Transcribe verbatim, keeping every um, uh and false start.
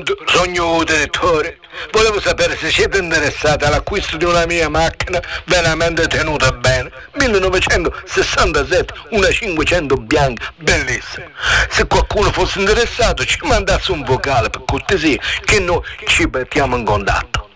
Pronto, sogno direttore. Volevo sapere se siete interessati all'acquisto di una mia macchina veramente tenuta bene. millenovecentosessantasette, una cinquecento bianca, bellissima. Se qualcuno fosse interessato ci mandasse un vocale per cortesia che noi ci mettiamo in contatto.